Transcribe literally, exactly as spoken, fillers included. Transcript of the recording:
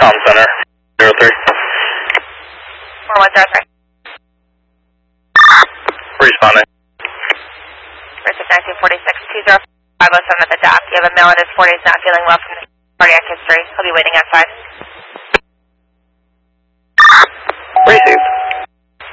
Com Center, zero three. four one zero three. Responding. Versus nineteen forty-six, two zero five oh seven at the dock. You have a male in his forties not feeling well from cardiac history. He'll be waiting outside.